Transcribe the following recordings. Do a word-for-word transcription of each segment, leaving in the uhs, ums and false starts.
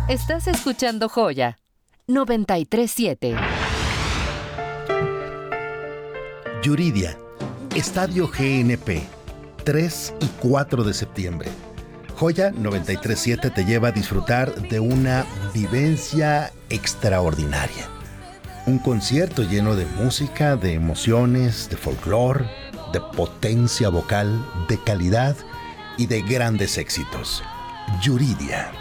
Estás escuchando Joya noventa y tres siete. Yuridia, Estadio G N P, tres y cuatro de septiembre. Joya noventa y tres siete te lleva a disfrutar de una vivencia extraordinaria. Un concierto lleno de música, de emociones, de folclore, de potencia vocal, de calidad y de grandes éxitos. Yuridia.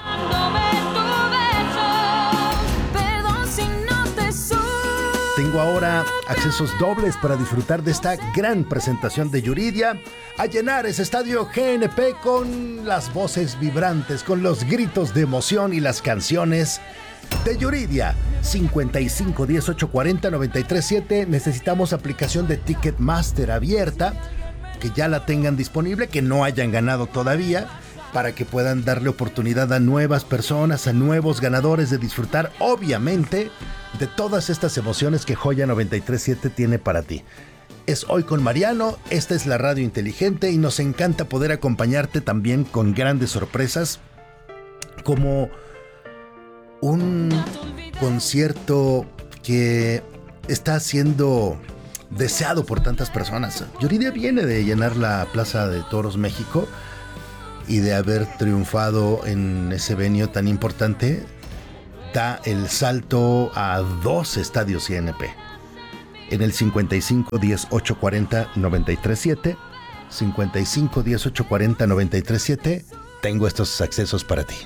Tengo ahora accesos dobles para disfrutar de esta gran presentación de Yuridia, a llenar ese estadio G N P con las voces vibrantes, con los gritos de emoción y las canciones de Yuridia. cincuenta y cinco, diez, ocho, cuarenta, noventa y tres siete. Necesitamos aplicación de Ticketmaster abierta, que ya la tengan disponible, que no hayan ganado todavía, para que puedan darle oportunidad a nuevas personas, a nuevos ganadores de disfrutar, obviamente, de todas estas emociones que Joya noventa y tres siete tiene para ti. Es Hoy con Mariano, esta es la radio inteligente y nos encanta poder acompañarte también con grandes sorpresas, como un concierto que está siendo deseado por tantas personas. Yuridia viene de llenar la Plaza de Toros México y de haber triunfado en ese venio tan importante, da el salto a dos estadios G N P. En el cincuenta y cinco, diez, ocho, cuarenta, noventa y tres siete, cincuenta y cinco, diez, ocho, cuarenta, noventa y tres siete, tengo estos accesos para ti.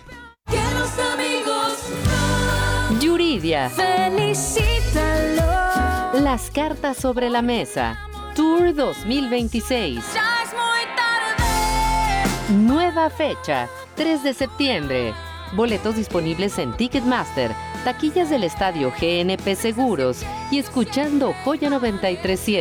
Yuridia. Felicítalo. Las cartas sobre la mesa. Tour dos mil veintiséis. Ya es muy tarde. Nueva fecha, tres de septiembre. Boletos disponibles en Ticketmaster, taquillas del Estadio G N P Seguros y escuchando Joya noventa y tres siete.